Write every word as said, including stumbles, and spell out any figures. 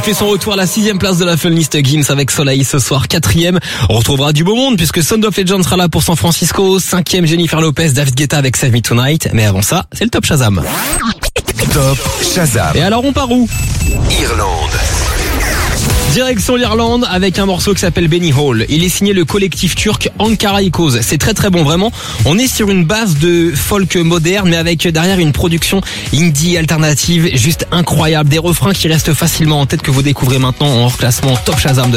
fait son retour à la sixième place de la Fun List. Gims avec Soleil ce soir, quatrième. On retrouvera du beau monde puisque Sound of Legend sera là pour San Francisco. Cinquième, Jennifer Lopez, David Guetta avec Save Me Tonight. Mais avant ça, c'est le Top Shazam. Top Shazam. Et alors on part où? Irlande. Direction l'Irlande avec un morceau qui s'appelle Benny Hall. Il est signé le collectif turc Ankara Echoes. C'est très très bon vraiment. On est sur une base de folk moderne mais avec derrière une production indie alternative juste incroyable. Des refrains qui restent facilement en tête que vous découvrez maintenant en hors classement Top Shazam.